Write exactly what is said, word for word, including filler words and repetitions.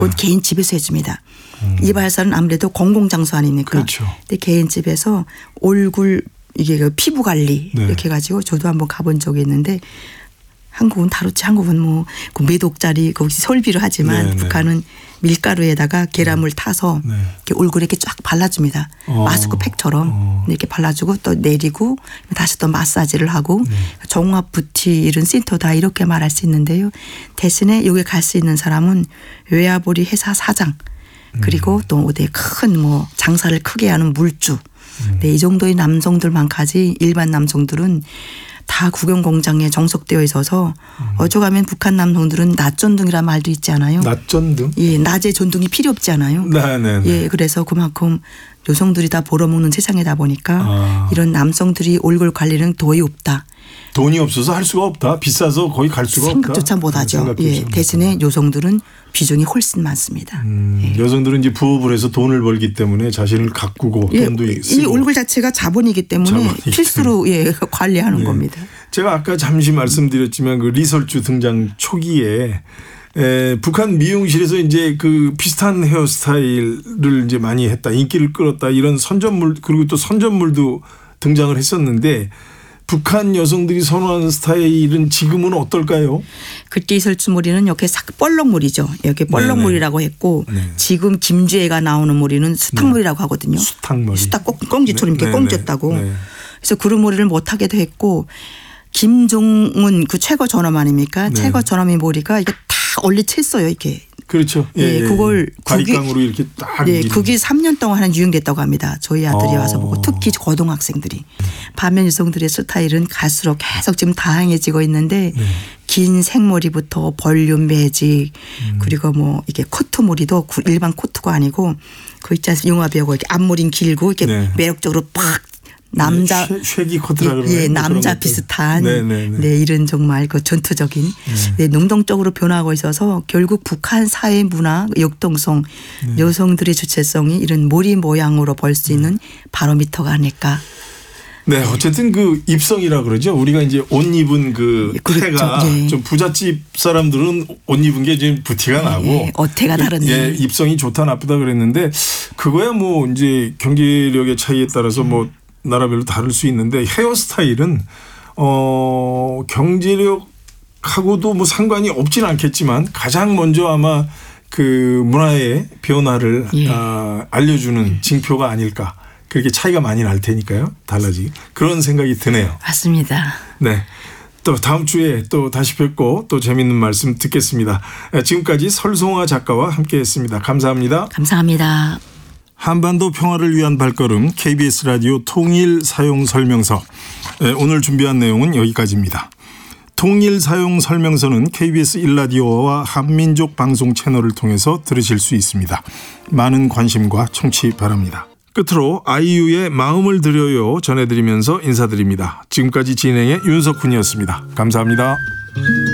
곧 개인 집에서 해줍니다. 음. 이발사는 아무래도 공공장소 아닙니까? 그렇죠. 근데 개인 집에서 얼굴 이게 그 피부 관리 네. 이렇게 해가지고 저도 한번 가본 적이 있는데 한국은 다르지. 한국은 뭐 매독자리 거기 설비로 하지만 네, 북한은 네. 밀가루에다가 계란물 타서 네. 이렇게 얼굴에 이렇게 쫙 발라줍니다. 어. 마스크팩처럼 어. 이렇게 발라주고 또 내리고 다시 또 마사지를 하고 네. 종합 뷰티 이런 센터 다 이렇게 말할 수 있는데요. 대신에 여기 갈 수 있는 사람은 외화보리 회사 사장 그리고 음. 또 어디 큰 뭐 장사를 크게 하는 물주 음. 네, 이 정도의 남성들만까지 일반 남성들은 다 국영 공장에 정석되어 있어서 음. 어쩌가면 북한 남성들은 낮전등이라는 말도 있지 않아요. 낮전등? 예, 낮에 전등이 필요 없지 않아요. 네네. 예, 그래서 그만큼 여성들이 다 벌어먹는 세상이다 보니까 아. 이런 남성들이 얼굴 관리는 도의 없다. 돈이 없어서 할 수가 없다. 비싸서 거의 갈 수가 생각조차 없다. 못하죠. 예, 대신에 여성들은 비중이 훨씬 많습니다. 음, 예. 여성들은 이제 부업을 해서 돈을 벌기 때문에 자신을 가꾸고 예, 돈도 이 쓰고. 얼굴 자체가 자본이기 때문에 자본이기 필수로 예, 관리하는 예. 겁니다. 제가 아까 잠시 말씀드렸지만 그 리설주 등장 초기에 에, 북한 미용실에서 이제 그 비슷한 헤어스타일을 이제 많이 했다. 인기를 끌었다. 이런 선전물 그리고 또 선전물도 등장을 했었는데 북한 여성들이 선호하는 스타일은 지금은 어떨까요? 그때 설주머리는 이렇게 싹 볼록머리죠. 이렇게 볼록머리라고 했고 네네. 지금 김주애가 나오는 머리는 수탉머리라고 네. 하거든요. 수탉머리. 수탉 꽁지처럼 네. 이렇게 꽁졌다고. 네. 그래서 그런 머리를 못하게도 했고 김종은 그 최고 전엄 아닙니까? 네. 최고 전엄의 머리가 이게 다 얼리 챘어요. 이렇게. 그렇죠. 예, 예, 그걸 바리깡으로 이렇게 딱. 예, 그게 삼 년 동안 한 유행됐다고 합니다. 저희 아들이 어. 와서 보고 특히 고등학생들이. 반면 여성들의 스타일은 갈수록 계속 지금 다양해지고 있는데 네. 긴 생머리부터 볼륨 매직 음. 그리고 뭐 이게 코트머리도 일반 코트가 아니고 그 있지 않습니까? 영화배우가 이렇게 앞머리는 길고 이렇게 네. 매력적으로 팍. 남자 네, 쉐기 코트라 예, 예 남자 비슷한 네, 네, 네. 네 이런 정말 그 전투적인 네. 네, 능동적으로 변하고 있어서 결국 북한 사회 문화 역동성 네. 여성들의 주체성이 이런 머리 모양으로 볼 수 있는 바로미터가 아닐까. 네, 어쨌든 그 입성이라 그러죠. 우리가 이제 옷 입은 그 그렇죠. 태가 예. 좀 부잣집 사람들은 옷 입은 게 지금 부티가 나고 예. 어태가 다른데 예, 입성이 좋다 나쁘다 그랬는데 그거야 뭐 이제 경제력의 차이에 따라서 뭐 나라별로 다를 수 있는데 헤어스타일은 어 경제력하고도 뭐 상관이 없지는 않겠지만 가장 먼저 아마 그 문화의 변화를 예. 아, 알려주는 징표가 아닐까. 그렇게 차이가 많이 날 테니까요. 달라지기. 그런 생각이 드네요. 맞습니다. 네. 또 다음 주에 또 다시 뵙고 또 재미있는 말씀 듣겠습니다. 지금까지 설송화 작가와 함께했습니다. 감사합니다. 감사합니다. 한반도 평화를 위한 발걸음 케이비에스 라디오 통일 사용 설명서. 오늘 준비한 내용은 여기까지입니다. 통일 사용 설명서는 케이비에스 일 라디오와 한민족 방송 채널을 통해서 들으실 수 있습니다. 많은 관심과 청취 바랍니다. 끝으로 아이유의 마음을 드려요 전해드리면서 인사드립니다. 지금까지 진행의 윤석훈이었습니다. 감사합니다.